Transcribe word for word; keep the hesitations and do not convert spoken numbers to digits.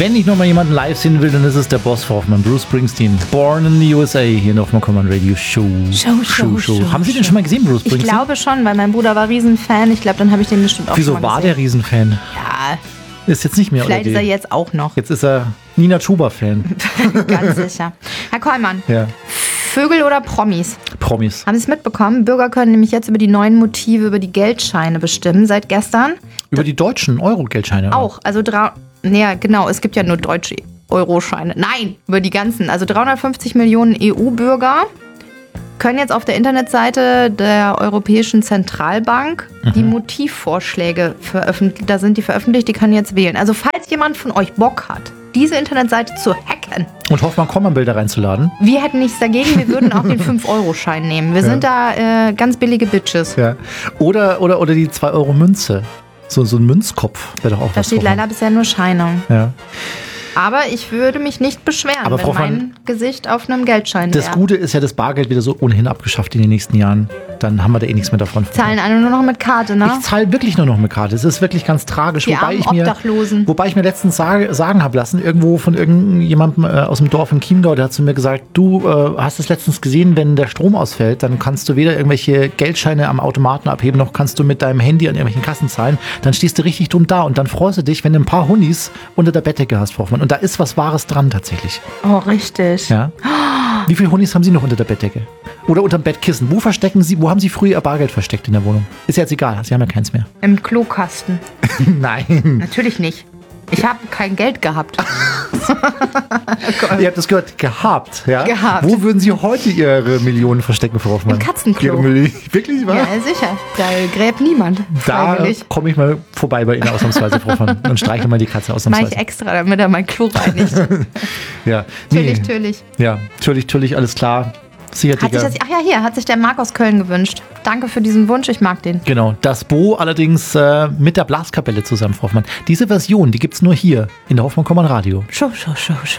Wenn ich nochmal jemanden live sehen will, dann ist es der Boss Frau Hoffmann, Bruce Springsteen. Born in the U S A, hier auf dem Common Radio Show. Show, Show, Show. Show Haben Sie den schon mal gesehen, Bruce Springsteen? Ich glaube schon, weil mein Bruder war Riesenfan. Ich glaube, dann habe ich den bestimmt auch Wieso schon mal war gesehen. der Riesenfan? Ja. Ist jetzt nicht mehr, Vielleicht oder? ist er jetzt auch noch. Jetzt ist er Nina Chuba-Fan. Ganz sicher. Herr Kollmann, Ja. Vögel oder Promis? Promis. Haben Sie es mitbekommen? Bürger können nämlich jetzt über die neuen Motive, über die Geldscheine bestimmen, seit gestern. Über die deutschen Euro-Geldscheine. oder? Auch, also drei, ja genau, es gibt ja nur deutsche Euroscheine. Nein, über die ganzen. Also dreihundertfünfzig Millionen E U-Bürger können jetzt auf der Internetseite der Europäischen Zentralbank mhm. die Motivvorschläge veröffentlichen. Da sind die veröffentlicht, die können jetzt wählen. Also falls jemand von euch Bock hat, diese Internetseite zu hacken. Und Hoffmann-Kommern-Bilder reinzuladen. Wir hätten nichts dagegen, wir würden auch den fünf Euro Schein nehmen. Wir Ja. sind da äh, ganz billige Bitches. Ja. Oder, oder, oder die zwei Euro Münze. So, so ein Münzkopf wäre doch auch Da was. steht Hoffmann. leider bisher nur Scheine. Ja. Aber ich würde mich nicht beschweren, Aber wenn Frau mein Mann, Gesicht auf einem Geldschein Das wäre. Gute ist ja, das Bargeld wieder so ohnehin abgeschafft in den nächsten Jahren. Dann haben wir da eh nichts mehr davon. Zahlen alle nur noch mit Karte, ne? Ich zahle wirklich nur noch mit Karte. Es ist wirklich ganz tragisch. Die wobei armen ich mir, Obdachlosen. Wobei ich mir letztens sage, sagen habe lassen, irgendwo von irgendjemandem äh, aus dem Dorf in Chiemgau, der hat zu mir gesagt, du äh, hast es letztens gesehen, wenn der Strom ausfällt, dann kannst du weder irgendwelche Geldscheine am Automaten abheben, noch kannst du mit deinem Handy an irgendwelchen Kassen zahlen. Dann stehst du richtig dumm da und dann freust du dich, wenn du ein paar Hunnis unter der Bettdecke hast, Frau Hoffmann. Und da ist was Wahres dran tatsächlich. Oh, richtig. Ja. Wie viele Hunnis haben Sie noch unter der Bettdecke? Oder unterm Bettkissen? Wo verstecken Sie, wo haben Sie früher Ihr Bargeld versteckt in der Wohnung? Ist jetzt egal, Sie haben ja keins mehr. Im Klokasten. Nein. Natürlich nicht. Ich habe kein Geld gehabt. Ihr habt das gehört, gehabt, ja? Gehabt. Wo würden Sie heute Ihre Millionen verstecken, Frau Hoffmann? Im Katzenklo. Ihre Milli- Wirklich, wahr? Ja, sicher. Da gräbt niemand. Da Freiwillig. komme ich mal vorbei bei Ihnen ausnahmsweise, Frau Hoffmann, und streiche mal die Katze Mache ich ausnahmsweise. extra, damit er mein Klo reinigt. Ja. Natürlich, Nee. natürlich. Ja, natürlich, natürlich, alles klar. Sicher, Hat sich Digga. das, ach ja, hier, hat sich der Marc aus Köln gewünscht. Danke für diesen Wunsch, ich mag den. Genau, das Bo allerdings äh, mit der Blaskapelle zusammen, Frau Hoffmann. Diese Version, die gibt es nur hier in der Hoffmann-Kommern Radio. Show, show, show, show.